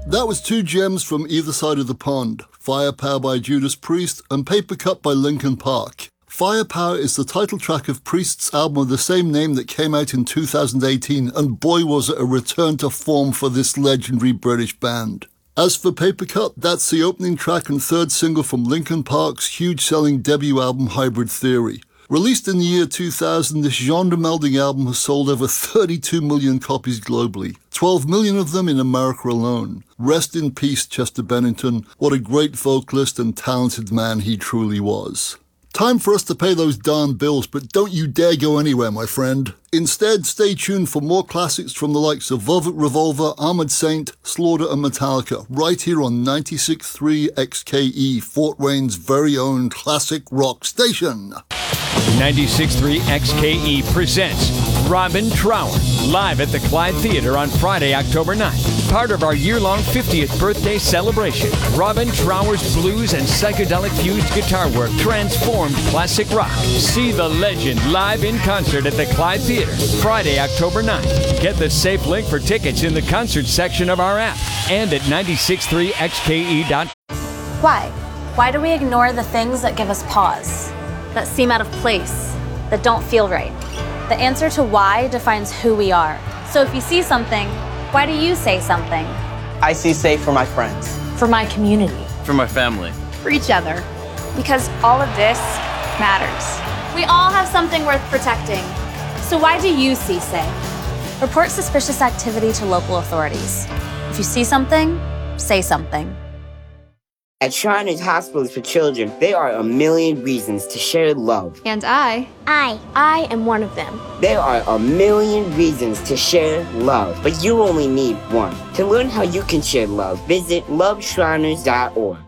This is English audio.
That was two gems from either side of the pond, Firepower by Judas Priest and Paper Cup by Linkin Park. Firepower is the title track of Priest's album of the same name that came out in 2018, and boy was it a return to form for this legendary British band. As for Paper Cup, that's the opening track and third single from Linkin Park's huge-selling debut album Hybrid Theory. Released in the year 2000, this genre-melding album has sold over 32 million copies globally, 12 million of them in America alone. Rest in peace, Chester Bennington. What a great vocalist and talented man he truly was. Time for us to pay those darn bills, but don't you dare go anywhere, my friend. Instead, stay tuned for more classics from the likes of Velvet Revolver, Armored Saint, Slaughter and Metallica, right here on 96.3 XKE, Fort Wayne's very own classic rock station. 96.3 XKE presents Robin Trower, live at the Clyde Theatre on Friday, October 9th. Part of our year-long 50th birthday celebration, Robin Trower's blues and psychedelic-fused guitar work transformed classic rock. See the legend live in concert at the Clyde Theatre, Friday, October 9th. Get the safe link for tickets in the concert section of our app and at 963xke.com. Why? Why do we ignore the things that give us pause, that seem out of place, that don't feel right? The answer to why defines who we are. So if you see something, why do you say something? I see safe for my friends. For my community. For my family. For each other. Because all of this matters. We all have something worth protecting. So why do you see safe? Report suspicious activity to local authorities. If you see something, say something. At Shriners Hospitals for Children, there are a million reasons to share love. And I am one of them. There are a million reasons to share love, but you only need one. To learn how you can share love, visit loveshriners.org.